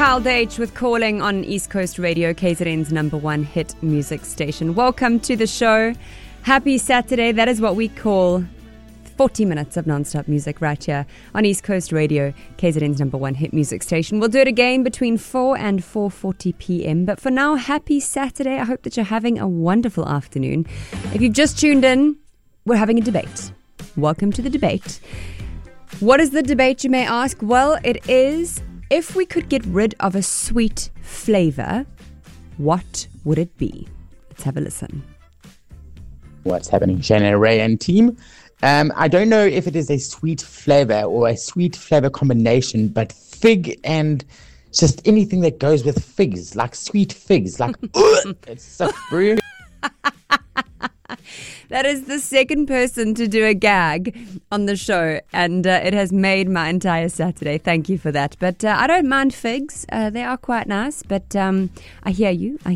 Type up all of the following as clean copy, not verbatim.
Kyle Deitch with Calling on East Coast Radio, KZN's number one hit music station. Welcome to the show. Happy Saturday. That is what we call 40 minutes of non-stop music right here on East Coast Radio, KZN's number one hit music station. We'll do it again between 4 and 4:40 p.m. But for now, happy Saturday. I hope that you're having a wonderful afternoon. If you've just tuned in, we're having a debate. Welcome to the debate. What is the debate, you may ask? Well, it is, if we could get rid of a sweet flavor, what would it be? Let's have a listen. What's happening, Shana, Ray, and team? I don't know if it is a sweet flavor or a sweet flavor combination, but fig and just anything that goes with figs, like sweet figs, like it's so rude. That is the second person to do a gag on the show, and it has made my entire Saturday. Thank you for that. But I don't mind figs. They are quite nice, but I hear you. Hi,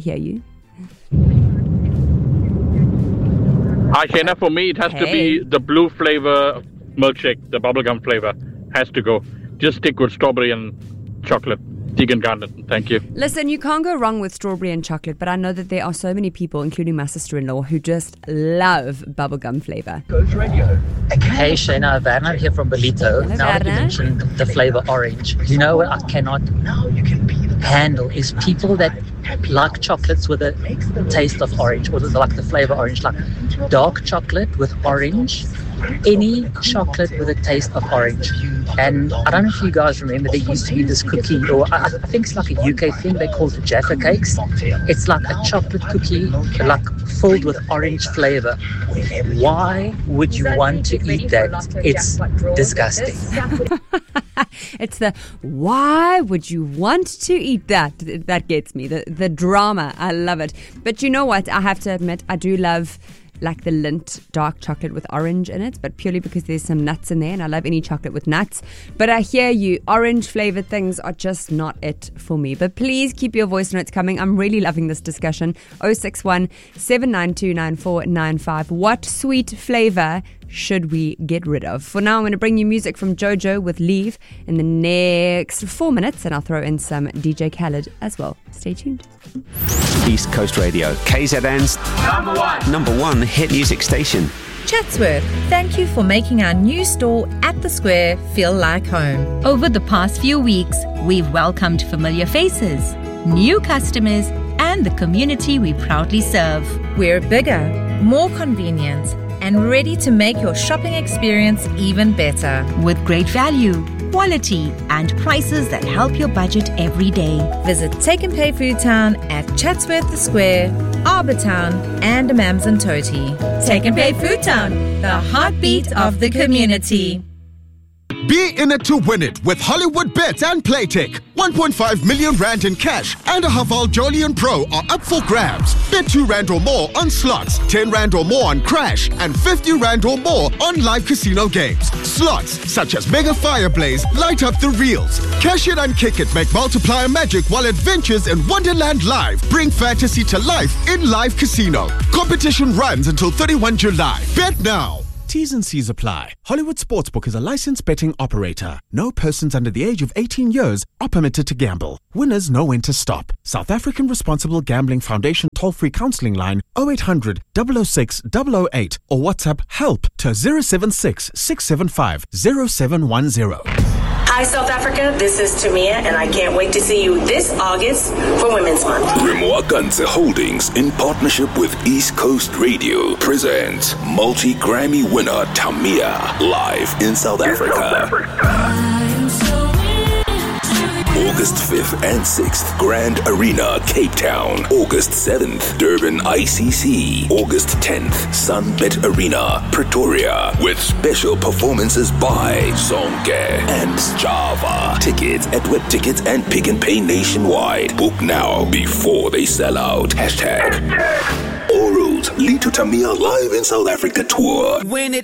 Shana. For me, it has to be the blue flavor milkshake, the bubblegum flavor. Has to go. Just stick with strawberry and chocolate. Vegan garden. Thank you. Listen, you can't go wrong with strawberry and chocolate, but I know that there are so many people, including my sister-in-law, who just love bubblegum flavor. Hey Shana, Werner here from Belito. Hello, now that you Werner. mentioned the flavor orange, you know what I cannot handle is people that like chocolates with a taste of orange, or like the flavor orange, like dark chocolate with orange, any chocolate with a taste of orange. And I don't know if you guys remember, there used to be this cookie, or I think it's like a UK thing, they call it Jaffa cakes. It's like a chocolate cookie, like filled with orange flavor. Why would you want to eat that? It's disgusting. It's the why would you want to eat that? That gets me. The drama. I love it. But you know what? I have to admit, I do love like the Lindt dark chocolate with orange in it, but purely because there's some nuts in there, and I love any chocolate with nuts. But I hear you, orange flavored things are just not it for me. But please keep your voice notes coming. I'm really loving this discussion. 061 792 9495. What sweet flavor should we get rid of? For now, I'm going to bring you music from JoJo with Leave in the next 4 minutes, and I'll throw in some DJ Khaled as well. Stay tuned. East Coast Radio, KZN's number one hit music station. Chatsworth, thank you for making our new store at the Square feel like home. Over the past few weeks, we've welcomed familiar faces, new customers, and the community we proudly serve. We're bigger, more convenient, and ready to make your shopping experience even better. With great value, quality, and prices that help your budget every day. Visit Take and Pay Food Town at Chatsworth the Square, Arbor Town, and Amamson Toti. Take and Pay Food Town, the heartbeat of the community. Be in it to win it with Hollywood Bets and Playtech. 1.5 million rand in cash and a Haval Jolion Pro are up for grabs. Bet 2 rand or more on slots, 10 rand or more on Crash, and 50 rand or more on live casino games. Slots such as Mega Fireblaze light up the reels. Cash it and kick it make multiplier magic while adventures in Wonderland Live bring fantasy to life in live casino. Competition runs until 31 July. Bet now. T's and C's apply. Hollywood Sportsbook is a licensed betting operator. No persons under the age of 18 years are permitted to gamble. Winners know when to stop. South African Responsible Gambling Foundation toll-free counselling line 0800 006 008 or WhatsApp HELP to 076 675 0710. Hi, South Africa. This is Tamia, and I can't wait to see you this August for Women's Month. Grimoire Ganze Holdings, in partnership with East Coast Radio, presents multi-Grammy winner Tamia live in South Africa. August 5th and 6th, Grand Arena, Cape Town. August 7th, Durban ICC. August 10th, Sunbet Arena, Pretoria. With special performances by Zonke and Java. Tickets at Web Tickets and Pick and Pay nationwide. Book now before they sell out. #. All roads lead to Tamia live in South Africa tour. When it